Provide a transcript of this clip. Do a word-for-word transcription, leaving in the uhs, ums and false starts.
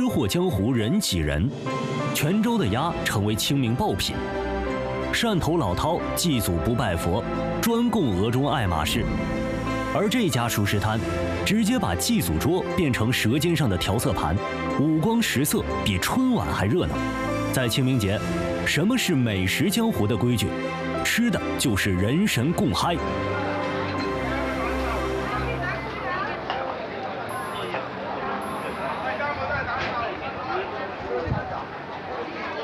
吃货江湖人挤人，泉州的鸭成为清明爆品。汕头老饕祭祖不拜佛，专供俄中爱马仕。而这家熟食摊，直接把祭祖桌变成舌尖上的调色盘，五光十色，比春晚还热闹。在清明节，什么是美食江湖的规矩？吃的就是人神共嗨。